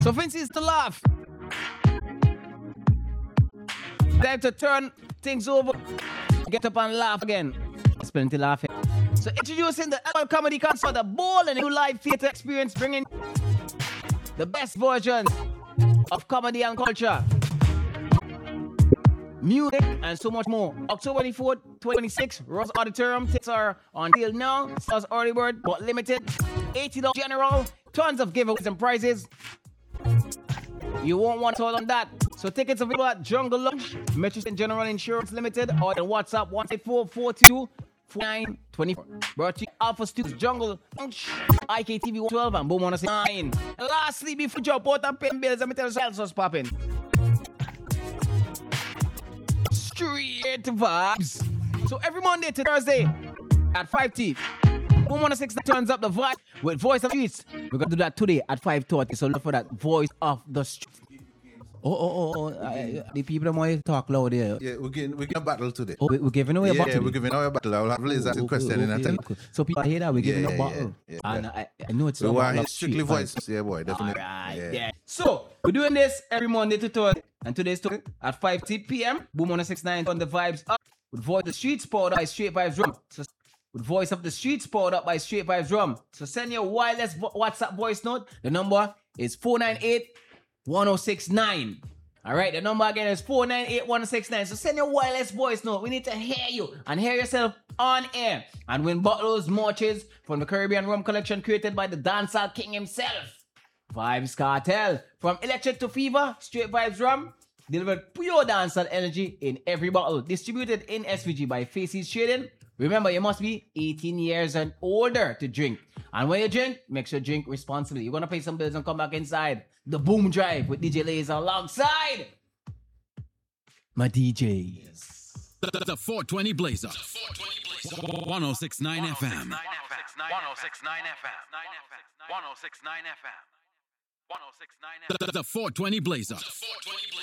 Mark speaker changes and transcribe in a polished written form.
Speaker 1: So Vince is to laugh. Time to turn things over. Get up and laugh again. There's plenty laughing. So introducing the annual comedy concert, the bold and new live theatre experience, bringing the best versions of comedy and culture, music, and so much more. October 24th, 2026, Ross Auditorium. Tickets are on sale now. Stars early bird, but limited. $80 general. Tons of giveaways and prizes. You won't want to hold on that. So tickets available at Jungle Lounge, Metro General Insurance Limited, or the WhatsApp 184424924. Brought to you Alpha Studios, Jungle Lounge, IKTV 12, and Boom 169. And lastly, before you jump out and pay bills, let me tell you else what's popping. Street vibes. So every Monday to Thursday at 5T, Boom 169 turns up the vibe with Voice of the Streets. We're going to do that today at 5:30. So look for that Voice of the Streets. The people that want to talk loud here.
Speaker 2: Yeah, we're getting a battle today.
Speaker 1: Oh, we're giving away a battle.
Speaker 2: Yeah, we're giving away a battle. I'll have Liz ask a question in a time.
Speaker 1: So people hear that we're giving a battle. And I know it's not about
Speaker 2: strictly voice. Yeah, boy, definitely.
Speaker 1: Alright, yeah. So we're doing this every Monday to Thursday. And today's talk at 5 p.m. Boom 169 on the vibes up with Voice of the Streets powered by Straight Vibes Rum. So with Voice of the Streets powered up by Straight Vibes Rum. So send your wireless WhatsApp voice note. The number is 498-1069. All right, the number again is 498-1069. So send your wireless voice note. We need to hear you and hear yourself on air and win bottles, mortgages from the Caribbean Rum Collection created by the dancehall king himself, Vybz Kartel. From electric to fever, Straight Vibes Rum delivered pure dancehall energy in every bottle. Distributed in SVG by Faces Trading. Remember, you must be 18 years and older to drink. And when you drink, make sure you drink responsibly. You're going to pay some bills and come back inside the Boom Drive with DJ Laser alongside my DJs.
Speaker 3: The 420 Blazer. 1069 FM. 1069 FM. 1069 FM. The 420 Blazer.